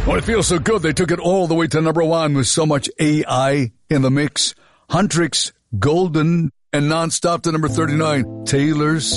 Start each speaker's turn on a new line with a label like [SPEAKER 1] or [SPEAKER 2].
[SPEAKER 1] Well, it feels so good they took it all the way to number one with so much AI in the mix. Huntrix, Golden, and nonstop to number 39, Taylor's